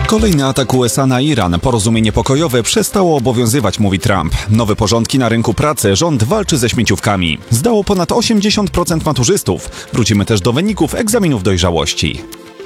Kolejny atak USA na Iran. Porozumienie pokojowe przestało obowiązywać, mówi Trump. Nowe porządki na rynku pracy. Rząd walczy ze śmieciówkami. Zdało ponad 80% maturzystów. Wrócimy też do wyników egzaminów dojrzałości.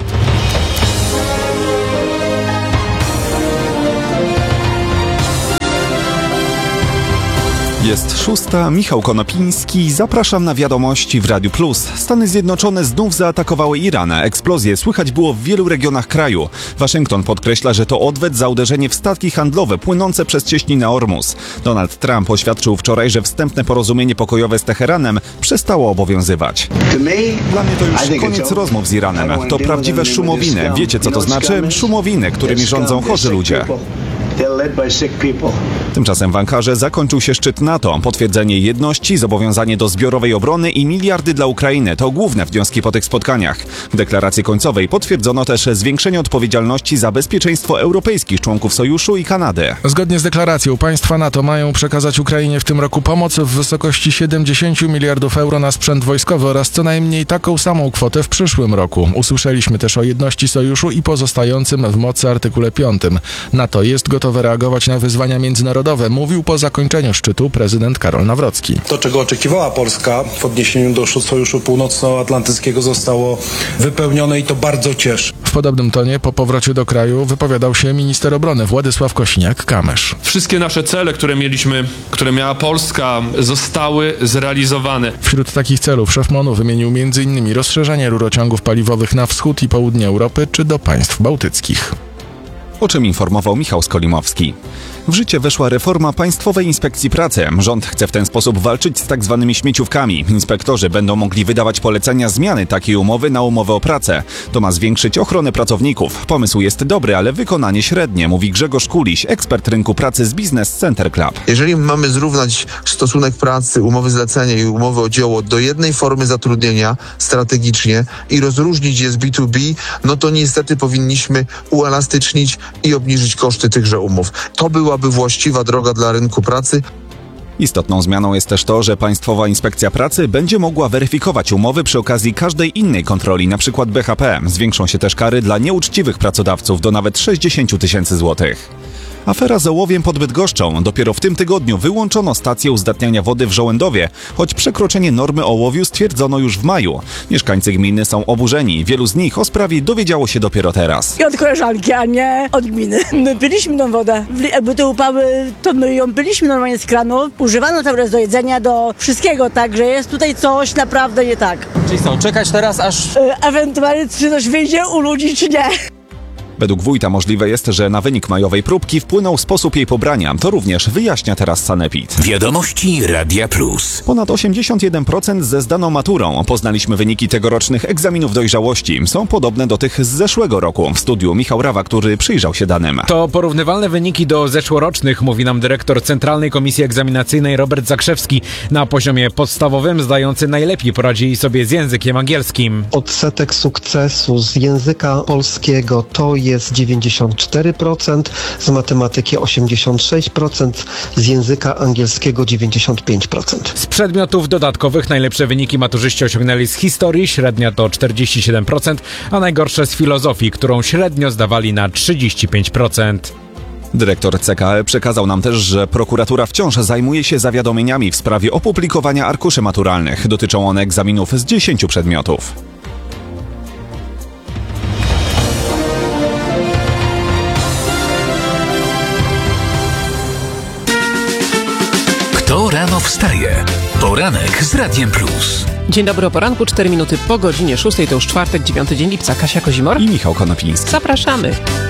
Jest 6. Michał Konopiński. Zapraszam na wiadomości w Radiu Plus. Stany Zjednoczone znów zaatakowały Iran. Eksplozje słychać było w wielu regionach kraju. Waszyngton podkreśla, że to odwet za uderzenie w statki handlowe płynące przez cieśninę Ormus. Donald Trump oświadczył wczoraj, że wstępne porozumienie pokojowe z Teheranem przestało obowiązywać. Dla mnie to już koniec rozmów z Iranem. To prawdziwe szumowiny. Wiecie, co to znaczy? Szumowiny, którymi rządzą chorzy ludzie. Tymczasem w Ankarze zakończył się szczyt NATO. Potwierdzenie jedności, zobowiązanie do zbiorowej obrony i miliardy dla Ukrainy to główne wnioski po tych spotkaniach. W deklaracji końcowej potwierdzono też zwiększenie odpowiedzialności za bezpieczeństwo europejskich członków Sojuszu i Kanady. Zgodnie z deklaracją państwa NATO mają przekazać Ukrainie w tym roku pomoc w wysokości 70 miliardów euro na sprzęt wojskowy oraz co najmniej taką samą kwotę w przyszłym roku. Usłyszeliśmy też o jedności Sojuszu i pozostającym w mocy artykule 5. NATO jest gotowe reagować na wyzwania międzynarodowe, mówił po zakończeniu szczytu prezydent Karol Nawrocki. To, czego oczekiwała Polska w odniesieniu do Sojuszu Północnoatlantyckiego, zostało wypełnione i to bardzo cieszy. W podobnym tonie po powrocie do kraju wypowiadał się minister obrony Władysław Kosiniak-Kamysz. Wszystkie nasze cele, które miała Polska, zostały zrealizowane. Wśród takich celów szef MON-u wymienił m.in. rozszerzenie rurociągów paliwowych na wschód i południe Europy czy do państw bałtyckich. O czym informował Michał Skolimowski. W życie weszła reforma Państwowej Inspekcji Pracy. Rząd chce w ten sposób walczyć z tak zwanymi śmieciówkami. Inspektorzy będą mogli wydawać polecenia zmiany takiej umowy na umowę o pracę. To ma zwiększyć ochronę pracowników. Pomysł jest dobry, ale wykonanie średnie, mówi Grzegorz Kuliś, ekspert rynku pracy z Business Center Club. Jeżeli mamy zrównać stosunek pracy, umowy zlecenia i umowy o dzieło do jednej formy zatrudnienia strategicznie i rozróżnić je z B2B, no to niestety powinniśmy uelastycznić i obniżyć koszty tychże umów. To byłaby właściwa droga dla rynku pracy. Istotną zmianą jest też to, że Państwowa Inspekcja Pracy będzie mogła weryfikować umowy przy okazji każdej innej kontroli, np. BHP. Zwiększą się też kary dla nieuczciwych pracodawców do nawet 60 tysięcy złotych. Afera z ołowiem pod Bydgoszczą. Dopiero w tym tygodniu wyłączono stację uzdatniania wody w Żołędowie, choć przekroczenie normy ołowiu stwierdzono już w maju. Mieszkańcy gminy są oburzeni. Wielu z nich o sprawie dowiedziało się dopiero teraz. I od koleżanki, a nie od gminy. My piliśmy tą wodę. Jakby te upały, to my ją piliśmy normalnie z kranu. Używano teraz do jedzenia, do wszystkiego, także jest tutaj coś naprawdę nie tak. Czyli co, czekać teraz aż... Ewentualnie czy coś wyjdzie u ludzi, czy nie. Według wójta możliwe jest, że na wynik majowej próbki wpłynął sposób jej pobrania. To również wyjaśnia teraz sanepid. Wiadomości Radia Plus. Ponad 81% ze zdaną maturą. Poznaliśmy wyniki tegorocznych egzaminów dojrzałości. Są podobne do tych z zeszłego roku. W studiu Michał Rawa, który przyjrzał się danym. To porównywalne wyniki do zeszłorocznych, mówi nam dyrektor Centralnej Komisji Egzaminacyjnej Robert Zakrzewski. Na poziomie podstawowym zdający najlepiej poradzili sobie z językiem angielskim. Odsetek sukcesu z języka polskiego to jest 94%, z matematyki 86%, z języka angielskiego 95%. Z przedmiotów dodatkowych najlepsze wyniki maturzyści osiągnęli z historii, średnia to 47%, a najgorsze z filozofii, którą średnio zdawali na 35%. Dyrektor CKE przekazał nam też, że prokuratura wciąż zajmuje się zawiadomieniami w sprawie opublikowania arkuszy maturalnych. Dotyczą one egzaminów z 10 przedmiotów. Kto rano wstaje? Poranek z Radiem Plus. Dzień dobry, o poranku, 4 minuty po godzinie 6. To już czwartek, 9 dzień lipca. Kasia Kozimor i Michał Konopiński. Zapraszamy.